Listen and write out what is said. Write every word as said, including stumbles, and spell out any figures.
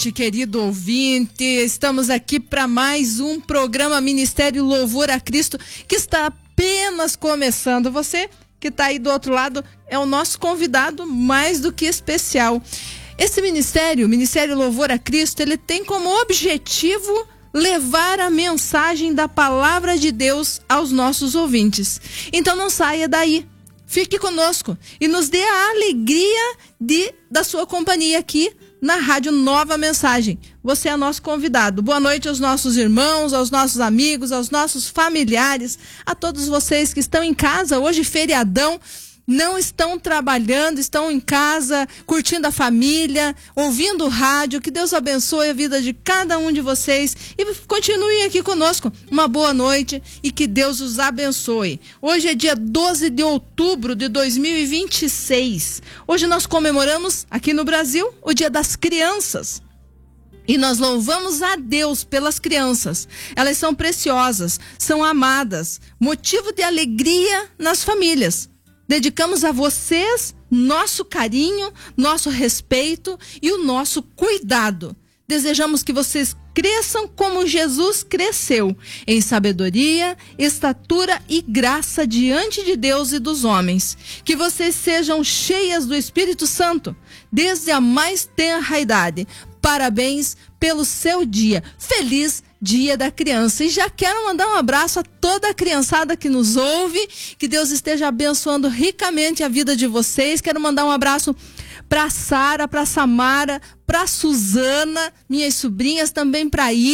noite, querido ouvinte. Estamos aqui para mais um programa Ministério Louvor a Cristo, que está apenas começando. Você que está aí do outro lado é o nosso convidado mais do que especial. Esse ministério, Ministério Louvor a Cristo, ele tem como objetivo levar a mensagem da palavra de Deus aos nossos ouvintes. Então não saia daí. Fique conosco e nos dê a alegria de, da sua companhia aqui na Rádio Nova Mensagem. Você é nosso convidado. Boa noite aos nossos irmãos, aos nossos amigos, aos nossos familiares, a todos vocês que estão em casa, hoje feriadão, não estão trabalhando, estão em casa, curtindo a família, ouvindo o rádio. Que Deus abençoe a vida de cada um de vocês e continue aqui conosco. Uma boa noite e que Deus os abençoe. Hoje é dia doze de outubro de dois mil e vinte e seis. Hoje nós comemoramos aqui no Brasil o Dia das Crianças. E nós louvamos a Deus pelas crianças. Elas são preciosas, são amadas, motivo de alegria nas famílias. Dedicamos a vocês nosso carinho, nosso respeito e o nosso cuidado. Desejamos que vocês cresçam como Jesus cresceu, em sabedoria, estatura e graça diante de Deus e dos homens. Que vocês sejam cheias do Espírito Santo, desde a mais tenra idade. Parabéns pelo seu dia. Feliz Dia da Criança. E já quero mandar um abraço a toda a criançada que nos ouve. Que Deus esteja abençoando ricamente a vida de vocês. Quero mandar um abraço para Sara, para Samara, para Suzana, minhas sobrinhas, também para